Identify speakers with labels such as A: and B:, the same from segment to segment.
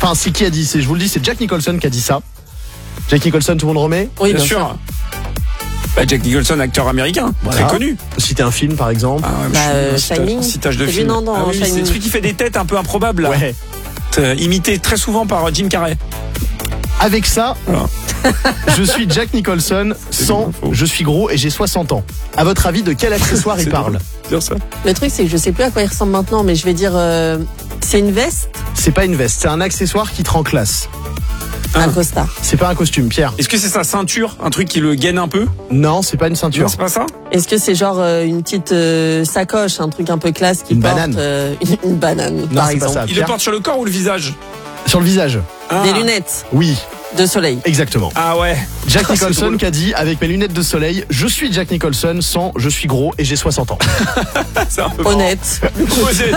A: Enfin, c'est qui a dit, je vous le dis, c'est Jack Nicholson qui a dit ça. Jack Nicholson, tout le monde remet?
B: Oui, bien sûr. Bah, Jack Nicholson, acteur américain, très connu.
A: Citer un film, par exemple.
C: Shining.
B: Citage de
C: C'est
B: film.
C: lui, non,
B: C'est
C: Shining.
B: celui qui fait des têtes un peu improbables, là.
A: Ouais.
B: Imité très souvent par Jim Carrey.
A: Avec ça,
B: Voilà.
A: je suis Jack Nicholson, sans je suis gros et j'ai 60 ans. À votre avis, de quel accessoire il parle?
B: Dire ça.
C: Le truc, c'est que je sais plus à quoi il ressemble maintenant, mais je vais dire, c'est une veste,
A: C'est pas une veste, c'est un accessoire qui te rend classe.
C: un costard.
A: C'est pas un costume, Pierre.
B: Est-ce que c'est sa ceinture, un truc qui le gaine un peu?
A: Non, c'est pas une ceinture.
B: Non, c'est pas ça?
C: Est-ce que c'est genre une petite sacoche, un truc un peu classe qui
A: Une
C: porte
A: banane.
C: une banane,
A: Non,
C: par
A: c'est pas
C: exemple.
A: ça.
B: Il le
A: Pierre,
B: porte sur le corps ou le visage?
A: sur le visage.
C: Des lunettes
A: Oui,
C: de soleil.
A: exactement.
B: Ah ouais.
A: Jack
B: C'est
A: Nicholson
B: drôle.
A: qui a dit, avec mes lunettes de soleil, je suis Jack Nicholson, sans je suis gros et j'ai 60 ans.
B: C'est un peu marrant.
C: Honnête.
B: Honnête.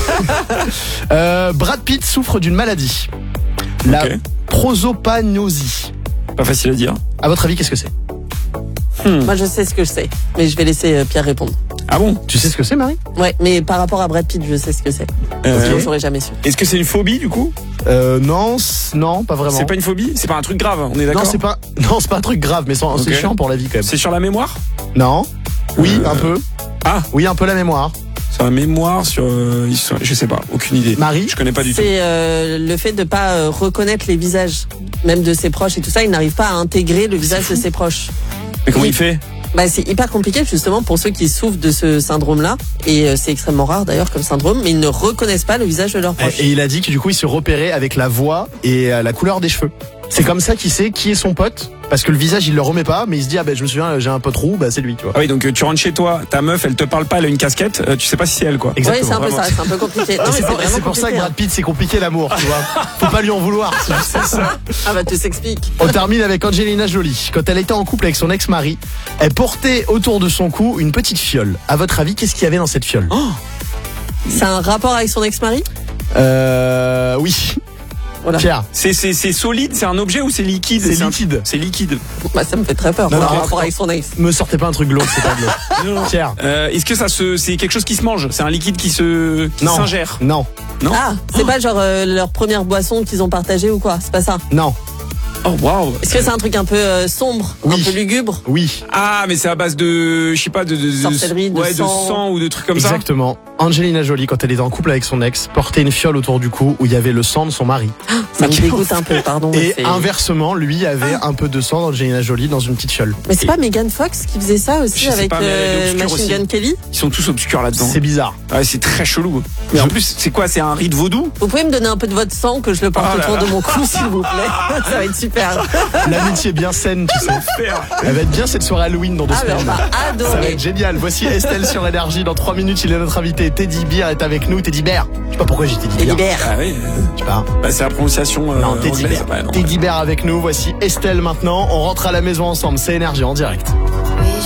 A: Brad Pitt souffre d'une maladie. La
B: Ok.
A: prosopagnosie.
B: Pas facile à dire.
A: À votre avis, qu'est-ce que c'est?
C: Moi, je sais ce que je sais, mais je vais laisser Pierre répondre.
B: Ah bon?
A: Tu sais ce que c'est, Marie?
C: Ouais, mais par rapport à Brad Pitt, je sais ce que c'est.
B: Ok.
C: Je n'aurais jamais su.
B: Est-ce que c'est une phobie du coup?
A: Non, non, pas vraiment.
B: C'est pas une phobie? C'est pas un truc grave, on est d'accord?
A: Non, c'est pas un truc grave, mais c'est
B: Ok.
A: chiant pour la vie quand même.
B: C'est sur la mémoire?
A: Non. Oui, un peu.
B: Ah,
A: Oui, un peu la mémoire.
B: sur la mémoire, sur... je sais pas, aucune idée.
A: Marie?
B: Je connais pas du tout.
C: C'est le fait de pas reconnaître les visages, même de ses proches et tout ça. Il n'arrive pas à intégrer le visage de ses proches.
B: Mais comment il fait?
C: Bah, c'est hyper compliqué justement pour ceux qui souffrent de ce syndrome-là. Et c'est extrêmement rare d'ailleurs comme syndrome, mais ils ne reconnaissent pas le visage de leurs proches.
A: Et il a dit que du coup, il se repérait avec la voix et la couleur des cheveux. C'est comme ça qu'il sait qui est son pote, parce que le visage, il le remet pas, mais il se dit, ah ben, je me souviens, j'ai un pote roux, bah, c'est lui, tu vois.
B: Ah oui, donc tu rentres chez toi, ta meuf, elle te parle pas, elle a une casquette, tu sais pas si c'est elle, quoi.
C: Ouais, c'est un peu
A: Vraiment.
C: ça, c'est un peu compliqué. Non, mais
A: C'est
C: vraiment
A: pour ça que
C: compliqué,
A: Brad Pitt, c'est compliqué l'amour, tu vois. Faut pas lui en vouloir, c'est juste ça.
C: hein. Ah bah, tout s'explique.
A: On termine avec Angelina Jolie. Quand elle était en couple avec son ex-mari, elle portait autour de son cou une petite fiole. À votre avis, qu'est-ce qu'il y avait dans cette fiole?
C: C'est un rapport avec son ex-mari?
A: Oui.
C: Voilà.
A: Pierre.
B: C'est solide, c'est un objet ou c'est liquide?
A: C'est liquide.
B: C'est liquide.
C: Bah, ça me fait très peur.
A: Non,
C: Un
A: non,
C: rapport avec son ex.
A: Me sortez pas un truc glauque, c'est pas glauque. Pierre.
B: Est-ce que c'est quelque chose qui se mange? C'est un liquide qui
A: Non.
B: s'ingère?
A: Non.
B: Non?
C: Ah, c'est pas genre leur première boisson qu'ils ont partagée ou quoi? C'est pas ça.
A: Non.
B: Oh waouh.
C: Est-ce que c'est un truc un peu sombre,
A: Oui.
C: un peu lugubre?
A: Oui.
B: Ah, mais c'est à base de, je sais pas, de
C: Sorcellerie, de
B: ouais,
C: sang.
B: de sang ou de trucs comme
A: Exactement. Angelina Jolie, quand elle était en couple avec son ex, portait une fiole autour du cou où il y avait le sang de son mari.
C: Ça me dégoûte un peu, pardon. mais
A: Et
C: c'est-
A: inversement, lui avait un peu de sang d'Angelina Jolie dans une petite fiole.
C: Mais c'est pas Megan Fox qui faisait ça aussi
B: Je sais
C: avec
B: pas, mais elle est obscure
C: Machine
B: aussi.
C: Gun Kelly?
B: ça. Ils sont tous obscurs là-dedans.
A: C'est bizarre.
B: Ouais, c'est très chelou. Mais en plus, c'est quoi? C'est un rite vaudou?
C: Vous pouvez me donner un peu de votre sang que je le porte
B: Oh là
C: autour
B: là.
C: de mon cou, s'il vous plaît? Ça va être super.
A: L'amitié bien saine, tu sais. Elle va être bien cette soirée Halloween dans 2
C: Ah, mais on
A: semaines.
C: va
A: Ça va
C: adorer.
A: être génial. Voici Estelle sur Énergie. Dans 3 minutes, il est notre invité. Teddy Bear est avec nous. Teddy Bear. Je sais pas pourquoi j'ai Teddy Bear.
C: Teddy Bear.
B: Ah oui.
A: Je sais pas.
B: Bah, c'est la prononciation
A: Non, Teddy
B: anglaise.
A: Bear.
B: Ouais, non.
A: Teddy Bear avec nous. Voici Estelle maintenant. On rentre à la maison ensemble. C'est Énergie en direct.